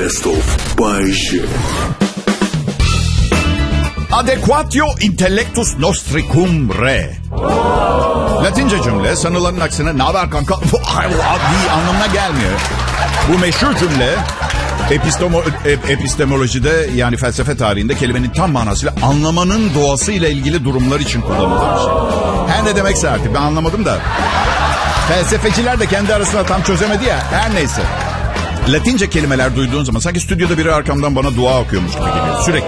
Best of Bay J. Adequatio intellectus nostri cum re. Latince cümle sanılanın aksine "naber kanka" diye anlamına gelmiyor. Bu meşhur cümle epistemolojide, yani felsefe tarihinde kelimenin tam manasıyla anlamanın doğasıyla ilgili durumlar için kullanılan bir şey. Her ne demekse artık ben anlamadım da. Felsefeciler de kendi arasında tam çözemedi ya. Her neyse. Latince kelimeler duyduğun zaman sanki stüdyoda biri arkamdan bana dua okuyormuş gibi geliyor. Sürekli.